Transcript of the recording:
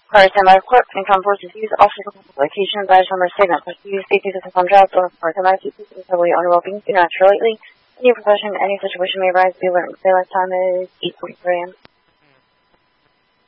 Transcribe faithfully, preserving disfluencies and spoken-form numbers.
Part-time life court, income forces use, officer location, badge number, statement, use, safety of the contract, or part-time life use, heavily on well-being, do not share lately. Any profession, any situation may arise, be alert. Say last time is eight forty-three a m